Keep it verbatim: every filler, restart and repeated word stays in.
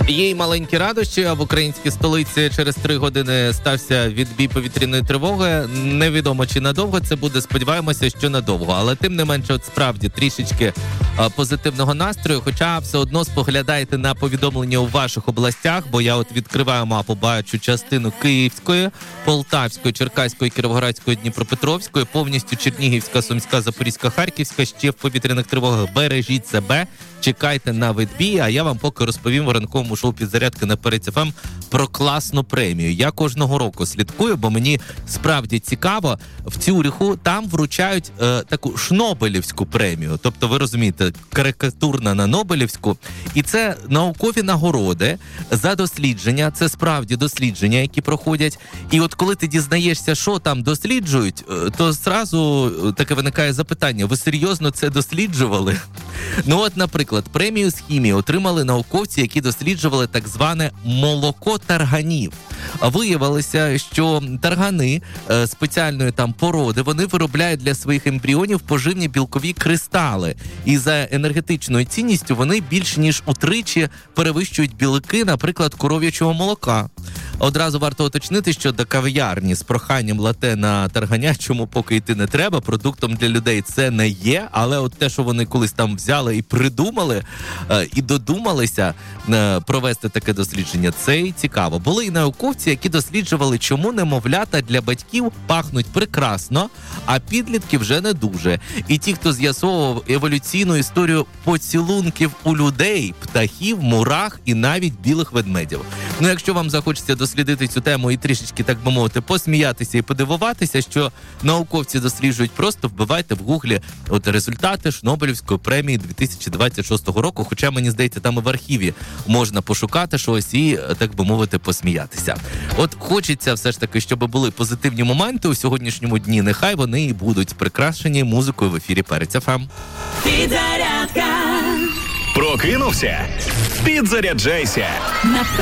Є й маленькі радощі, а в українській столиці через три години стався відбій повітряної тривоги. Невідомо, чи надовго це буде, сподіваємося, що надовго. Але тим не менше, от справді, трішечки а, позитивного настрою, хоча все одно споглядайте на повідомлення у ваших областях, бо я от відкриваю мапу, бачу частину Київської, Полтавської, Черкаської, Кіровоградської, Дніпропетровської, повністю Чернігівська, Сумська, Запорізька, Харківська, ще в повітряних тривогах. Бережіть себе, чекайте на відбій, а я вам поки розповім в ранковому шоу «Підзарядка» на Перець еф ем про класну премію. Я кожного року слідкую, бо мені справді цікаво. В Цюриху там вручають е, таку шнобелівську премію. Тобто, ви розумієте, карикатурна на Нобелівську. І це наукові нагороди за дослідження. Це справді дослідження, які проходять. І от коли ти дізнаєшся, що там досліджують, то зразу таке виникає запитання. Ви серйозно це досліджували? Ну от, наприклад, премію з хімії отримали науковці, які досліджували так зване молоко тарганів. Виявилося, що таргани е, спеціальної там породи, вони виробляють для своїх ембріонів поживні білкові кристали. І за енергетичною цінністю вони більш ніж утричі перевищують білки, наприклад, коров'ячого молока. Одразу варто уточнити, що до кав'ярні з проханням лате на тарганячому поки йти не треба. Продуктом для людей це не є, але от те, що вони колись там взяли і придумали, е, і додумалися е, провести таке дослідження, це і цікаво. Були і науковці, які досліджували, чому немовлята для батьків пахнуть прекрасно, а підлітки вже не дуже. І ті, хто з'ясовував еволюційну історію поцілунків у людей, птахів, мурах і навіть білих ведмедів. Ну, якщо вам захочеться дослідити цю тему і трішечки, так би мовити, посміятися і подивуватися, що науковці досліджують, просто вбивайте в гуглі от результати Шнобелівської премії дві тисячі двадцять шостого року, хоча, мені здається, там і в архіві можна пошукати щось і, так би мовити, посміятися. От хочеться все ж таки, щоб були позитивні моменти у сьогоднішньому дні, нехай вони і будуть прикрашені музикою в ефірі Перець еф ем. Підзарядка. Прокинувся? Підзаряджайся.